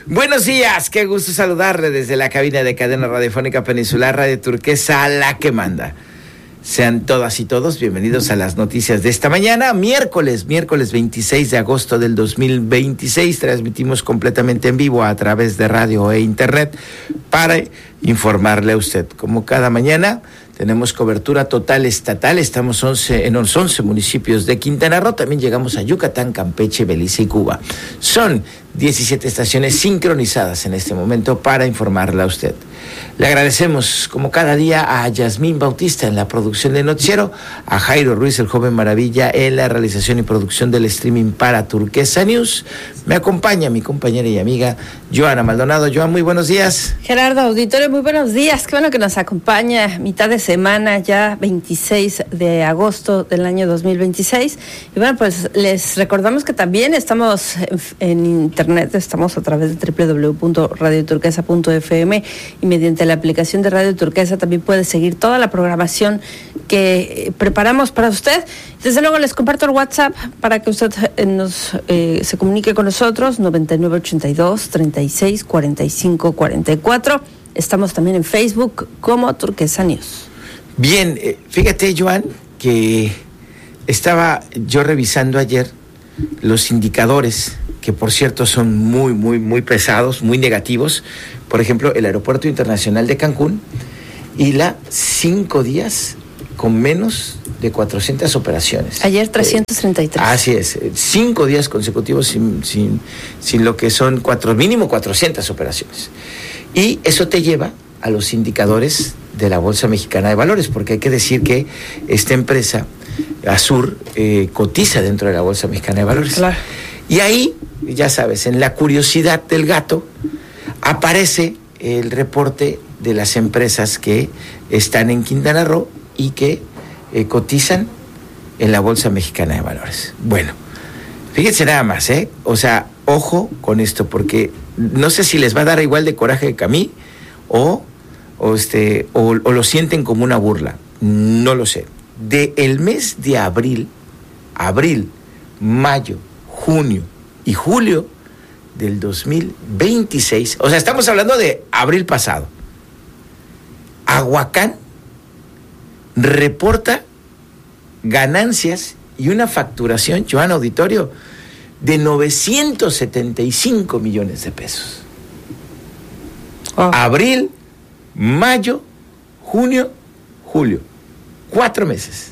Buenos días, qué gusto saludarle desde la cabina de Cadena Radiofónica Peninsular Radio Turquesa, la que manda. Sean todas y todos bienvenidos a las noticias de esta mañana, miércoles 26 de agosto del 2026. Transmitimos completamente en vivo a través de radio e internet para informarle a usted. Como cada mañana, tenemos cobertura total estatal. Estamos en los 11 municipios de Quintana Roo. También llegamos a Yucatán, Campeche, Belice y Cuba. Son 17 estaciones sincronizadas en este momento para informarle a usted. Le agradecemos, como cada día, a Yasmín Bautista en la producción del noticiero, a Jairo Ruiz, el joven maravilla, en la realización y producción del streaming para Turquesa News. Me acompaña mi compañera y amiga Joana Maldonado. Joan, muy buenos días. Gerardo, auditorio, muy buenos días. Qué bueno que nos acompaña. Mitad de semana, ya 26 de agosto del año 2026. Y bueno, pues les recordamos que también estamos en internet, estamos a través de www.radioturquesa.fm y mediante la aplicación de Radio Turquesa también puede seguir toda la programación que preparamos para usted. Desde luego les comparto el WhatsApp para que usted se comunique con nosotros, 9982-364544. Estamos también en Facebook como Turquesa News. Bien, fíjate, Joan, que estaba yo revisando ayer los indicadores, que por cierto son muy pesados, muy negativos. Por ejemplo, el Aeropuerto Internacional de Cancún hila 5 días con menos de 400 operaciones. Ayer 333. Así es, 5 días consecutivos sin lo que son mínimo 400 operaciones. Y eso te lleva a los indicadores de la Bolsa Mexicana de Valores, porque hay que decir que esta empresa, Azur, cotiza dentro de la Bolsa Mexicana de Valores. Claro. Y ahí, ya sabes, en la curiosidad del gato, aparece el reporte de las empresas que están en Quintana Roo y que cotizan en la Bolsa Mexicana de Valores. Bueno, fíjense nada más, o sea, ojo con esto, porque no sé si les va a dar igual de coraje que a mí, o lo sienten como una burla, no lo sé. Del mes de abril, mayo, junio y julio del 2026, o sea, estamos hablando de abril pasado, Aguacán reporta ganancias y una facturación, Joan Auditorio, de 975 millones de pesos. Oh. Abril, mayo, junio, julio. 4 meses.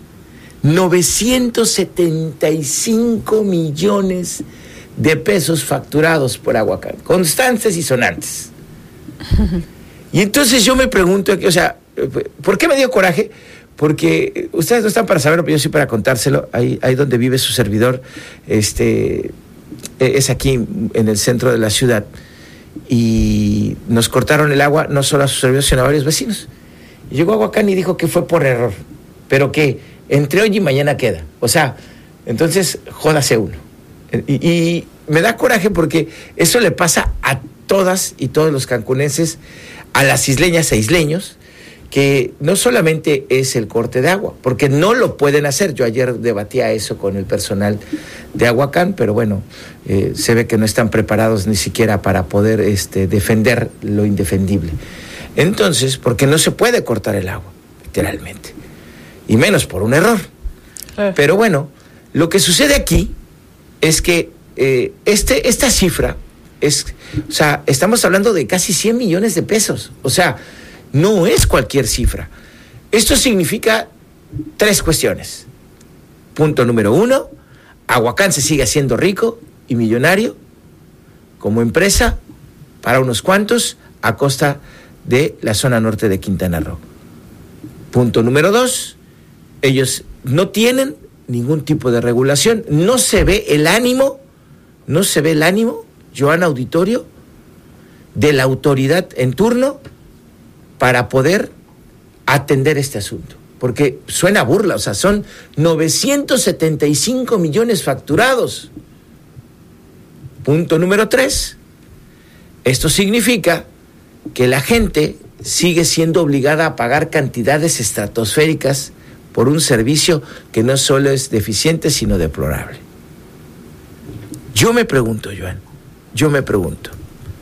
975 millones de pesos facturados por Aguacán, constantes y sonantes. Y entonces yo me pregunto, o sea, ¿por qué me dio coraje? Porque ustedes no están para saberlo, pero yo sí para contárselo. Ahí donde vive su servidor, es aquí en el centro de la ciudad. Y nos cortaron el agua, no solo a su servidor, sino a varios vecinos. Y llegó Aguacán y dijo que fue por error, pero que entre hoy y mañana queda. O sea, entonces jódase uno. Y me da coraje porque eso le pasa a todas y todos los cancunenses, a las isleñas e isleños, que no solamente es el corte de agua, porque no lo pueden hacer. Yo ayer debatía eso con el personal de Aguacán, pero bueno, se ve que no están preparados ni siquiera para poder defender lo indefendible. Entonces, porque no se puede cortar el agua, literalmente, y menos por un error. Pero bueno, lo que sucede aquí es que esta cifra o sea, estamos hablando de casi 100 millones de pesos. O sea, no es cualquier cifra. Esto significa 3 cuestiones. Punto número 1, Aguacán se sigue haciendo rico y millonario como empresa para unos cuantos a costa de la zona norte de Quintana Roo. Punto número 2, ellos no tienen ningún tipo de regulación, no se ve el ánimo, Joan Auditorio, de la autoridad en turno para poder atender este asunto. Porque suena burla, o sea, son 975 millones facturados. Punto número 3, esto significa que la gente sigue siendo obligada a pagar cantidades estratosféricas por un servicio que no solo es deficiente, sino deplorable. Yo me pregunto, Joan,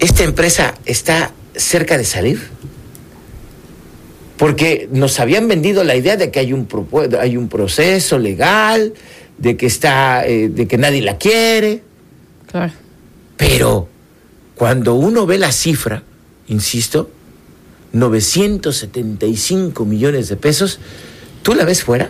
¿esta empresa está cerca de salir? Porque nos habían vendido la idea de que hay un proceso legal, de que nadie la quiere. Claro. Pero cuando uno ve la cifra, insisto, 975 millones de pesos, ¿tú la ves fuera?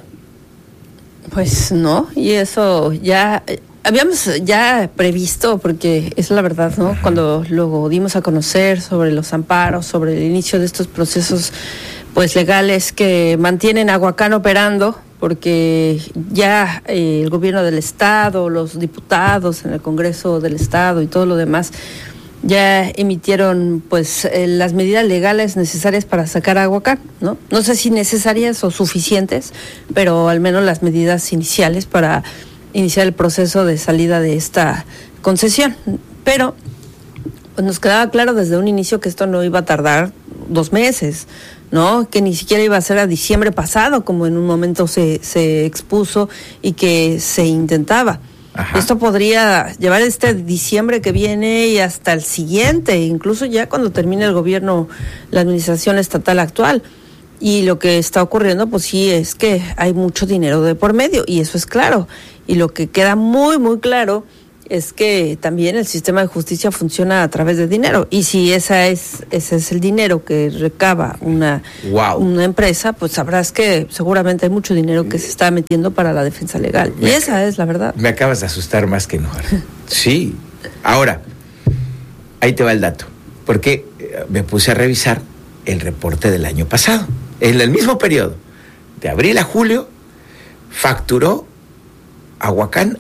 Pues no, y eso ya habíamos ya previsto, porque es la verdad, ¿no? Ajá. Cuando luego dimos a conocer sobre los amparos, sobre el inicio de estos procesos pues legales que mantienen a Aguacán operando, porque ya el gobierno del estado, los diputados en el Congreso del Estado y todo lo demás ya emitieron pues las medidas legales necesarias para sacar a Aguacán, ¿no? No sé si necesarias o suficientes, pero al menos las medidas iniciales para iniciar el proceso de salida de esta concesión. Pero pues nos quedaba claro desde un inicio que esto no iba a tardar 2 meses, ¿no? Que ni siquiera iba a ser a diciembre pasado, como en un momento se expuso y que se intentaba. Ajá. Esto podría llevar diciembre que viene y hasta el siguiente, incluso ya cuando termine el gobierno, la administración estatal actual. Y lo que está ocurriendo, pues sí, es que hay mucho dinero de por medio, y eso es claro. Y lo que queda muy, muy claro es que también el sistema de justicia funciona a través de dinero. Y si ese es el dinero que recaba una empresa, pues sabrás que seguramente hay mucho dinero que se está metiendo para la defensa legal. Y esa es la verdad. Me acabas de asustar más que enojar. Sí. Ahora, ahí te va el dato. Porque me puse a revisar el reporte del año pasado. En el mismo periodo, de abril a julio, facturó Aguacán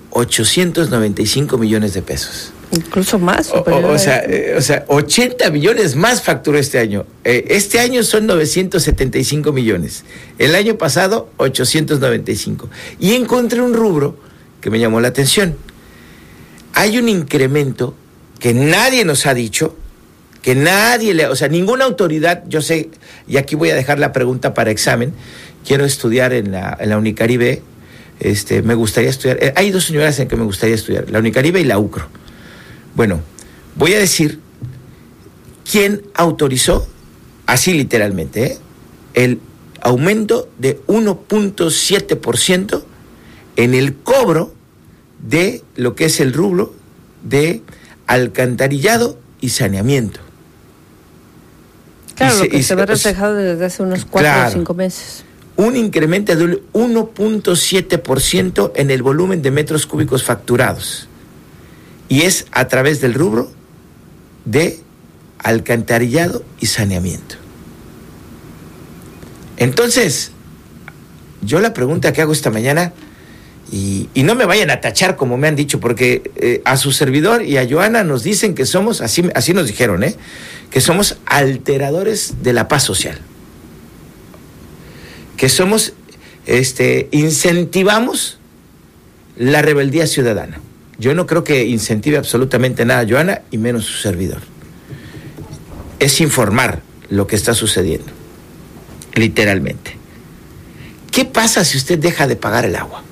895 millones de pesos. Incluso más. O sea, 80 millones más facturó este año. Este año son 975 millones. El año pasado, 895. Y encontré un rubro que me llamó la atención. Hay un incremento que nadie nos ha dicho, que ninguna autoridad, yo sé, y aquí voy a dejar la pregunta para examen. Quiero estudiar en la Unicaribe. Me gustaría estudiar, hay 2 universidades en que me gustaría estudiar, la Unicaribe y la UCRO. Bueno, voy a decir quién autorizó, así literalmente, el aumento de 1.7% en el cobro de lo que es el rubro de alcantarillado y saneamiento. Claro, lo que se ve reflejado desde hace unos 4 o 5 meses. Un incremento del 1.7% en el volumen de metros cúbicos facturados. Y es a través del rubro de alcantarillado y saneamiento. Entonces, yo la pregunta que hago esta mañana, y no me vayan a tachar como me han dicho, porque a su servidor y a Joana nos dicen que somos, así nos dijeron, que somos alteradores de la paz social. Que somos, incentivamos la rebeldía ciudadana. Yo no creo que incentive absolutamente nada a Joana, y menos su servidor. Es informar lo que está sucediendo, literalmente. ¿Qué pasa si usted deja de pagar el agua?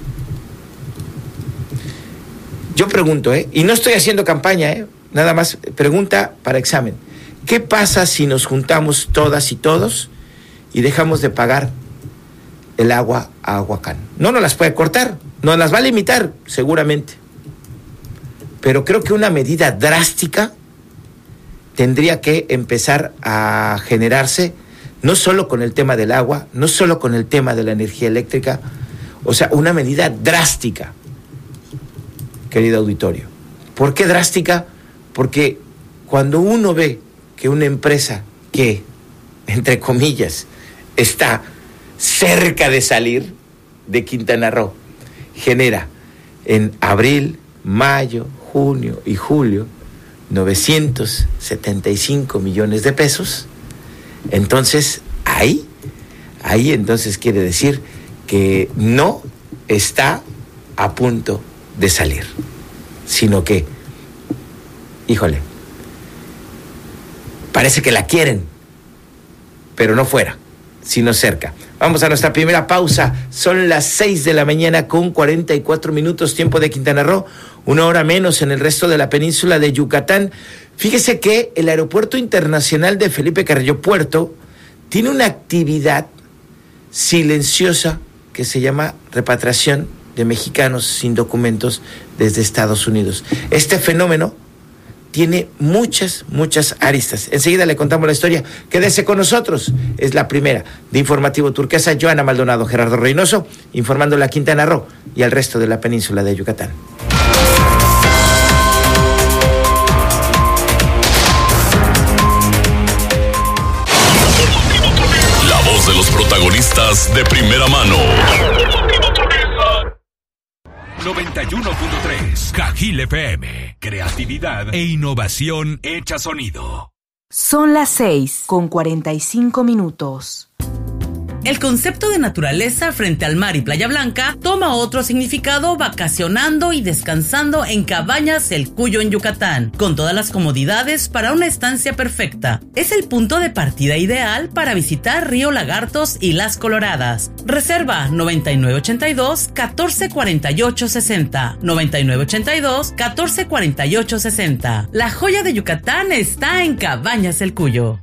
Yo pregunto, y no estoy haciendo campaña, nada más pregunta para examen. ¿Qué pasa si nos juntamos todas y todos y dejamos de pagar el agua a Aguacán? No nos las puede cortar, nos las va a limitar, seguramente. Pero creo que una medida drástica tendría que empezar a generarse, no solo con el tema del agua, no solo con el tema de la energía eléctrica, o sea, una medida drástica, querido auditorio. ¿Por qué drástica? Porque cuando uno ve que una empresa que, entre comillas, está cerca de salir de Quintana Roo, genera en abril, mayo, junio y julio 975 millones de pesos, entonces ahí entonces quiere decir que no está a punto de salir, sino que, híjole, parece que la quieren, pero no fuera, sino cerca. Vamos a nuestra primera pausa. Son las 6 de la mañana con 44 minutos, tiempo de Quintana Roo, 1 hora menos en el resto de la península de Yucatán. Fíjese que el Aeropuerto Internacional de Felipe Carrillo Puerto tiene una actividad silenciosa que se llama repatriación de mexicanos sin documentos desde Estados Unidos. Este fenómeno tiene muchas aristas. Enseguida le contamos la historia. Quédese con nosotros. Es la primera de Informativo Turquesa. Joana Maldonado, Gerardo Reynoso, informándole a Quintana Roo y al resto de la península de Yucatán. La voz de los protagonistas de primera mano. 91.3 Cajil FM. Creatividad e innovación hecha sonido. Son las 6:45. El concepto de naturaleza frente al mar y Playa Blanca toma otro significado vacacionando y descansando en Cabañas El Cuyo en Yucatán, con todas las comodidades para una estancia perfecta. Es el punto de partida ideal para visitar Río Lagartos y Las Coloradas. Reserva 9982-144860, 9982-144860. La joya de Yucatán está en Cabañas El Cuyo.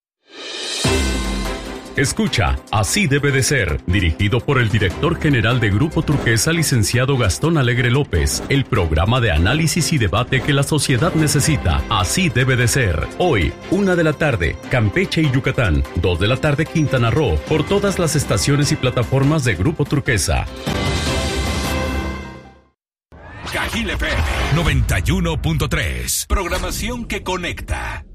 Escucha, Así debe de ser, dirigido por el director general de Grupo Turquesa, licenciado Gastón Alegre López, el programa de análisis y debate que la sociedad necesita. Así debe de ser. Hoy, 1 de la tarde, Campeche y Yucatán, 2 de la tarde, Quintana Roo, por todas las estaciones y plataformas de Grupo Turquesa. Cajil FM 91.3, programación que conecta.